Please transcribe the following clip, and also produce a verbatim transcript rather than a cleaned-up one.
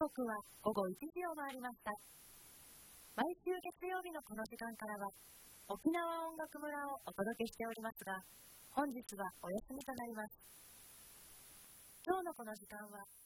刻はごごいちじを回りました。毎週月曜日のこの時間からは沖縄音楽村をお届けしておりますが、本日はお休みとなります。今日のこの時間は